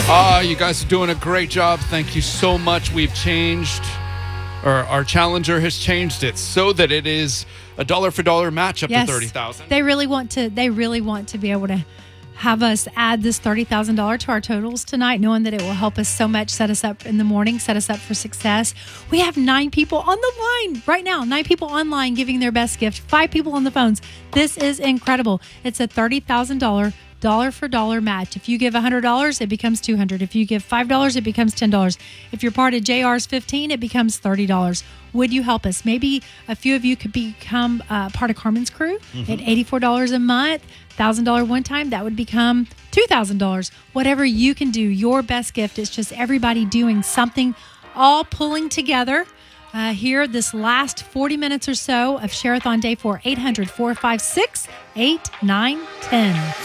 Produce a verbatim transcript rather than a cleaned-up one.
Ah, you guys are doing a great job. Thank you so much. We've changed, or our challenger has changed it so that it is a dollar for dollar match up Yes. to thirty thousand dollars. They really want to. They really want to be able to have us add this thirty thousand dollars to our totals tonight, knowing that it will help us so much, set us up in the morning, set us up for success. We have nine people on the line right now, nine people online giving their best gift, five people on the phones. This is incredible. It's a thirty thousand dollars dollar for dollar match. If you give one hundred dollars, it becomes two hundred dollars. If you give five dollars, it becomes ten dollars. If you're part of J R's fifteen, it becomes thirty dollars. Would you help us? Maybe a few of you could become uh, part of Carmen's crew mm-hmm. at eighty-four dollars a month, one thousand dollars one time. That would become two thousand dollars. Whatever you can do, your best gift. It's just everybody doing something, all pulling together. Uh, here, this last forty minutes or so of Share-a-thon Day for eight hundred, four five six, eight nine one zero.